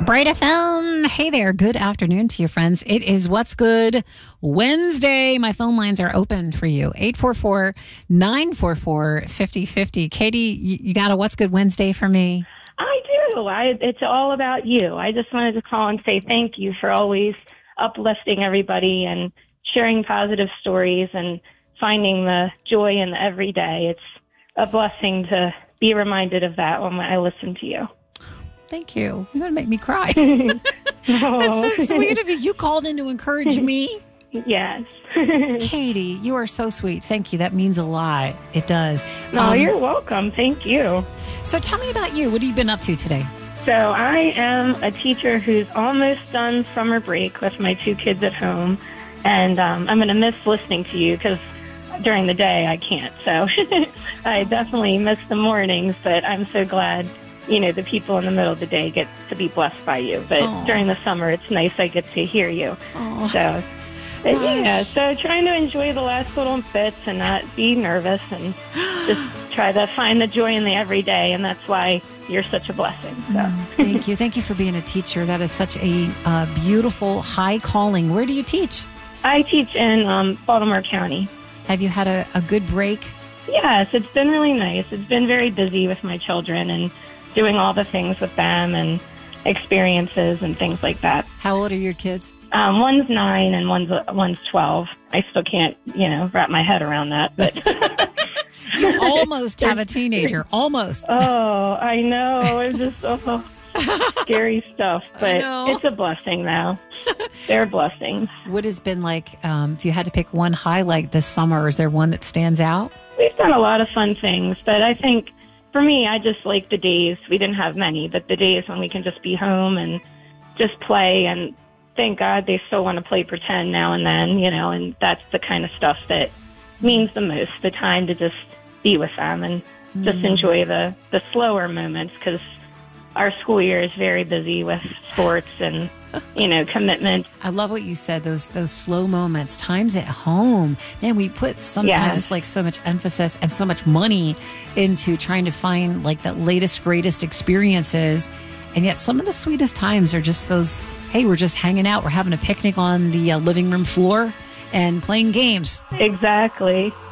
Bright FM. Hey there. Good afternoon to you, friends. It is What's Good Wednesday. My phone lines are open for you. 844-944-5050. Katie, you got a What's Good Wednesday for me? I do. It's all about you. I just wanted to call and say thank you for always uplifting everybody and sharing positive stories and finding the joy in the everyday. It's a blessing to be reminded of that when I listen to you. Thank you. You're going to make me cry. That's so sweet of you. You called in to encourage me. Yes. Katie, you are so sweet. Thank you. That means a lot. It does. Oh, you're welcome. Thank you. So tell me about you. What have you been up to today? So I am a teacher who's almost done summer break with my 2 kids at home. And I'm going to miss listening to you because during the day I can't. So I definitely miss the mornings, but I'm so glad the people in the middle of the day get to be blessed by you. But during the summer, it's nice I get to hear you. So, so trying to enjoy the last little bits and not be nervous and just try to find the joy in the everyday. And that's why you're such a blessing. So. Thank you. Thank you for being a teacher. That is such a beautiful, high calling. Where do you teach? I teach in Baltimore County. Have you had a good break? Yes, it's been really nice. It's been very busy with my children and doing all the things with them and experiences and things like that. How old are your kids? One's 9 and one's 12. I still can't, wrap my head around that. But you almost have a teenager. Almost. Oh, I know. It's just scary stuff. But it's a blessing now. They're blessings. What has been like, if you had to pick one highlight this summer, is there one that stands out? We've done a lot of fun things, but I think for me, I just like the days, we didn't have many, but the days when we can just be home and just play, and thank God they still want to play pretend now and then, and that's the kind of stuff that means the most, the time to just be with them and just enjoy the slower moments, because our school year is very busy with sports and commitment. I love what you said, those slow moments, times at home. Man, we put sometimes so much emphasis and so much money into trying to find the latest, greatest experiences. And yet some of the sweetest times are just those, hey, we're just hanging out. We're having a picnic on the living room floor and playing games. Exactly.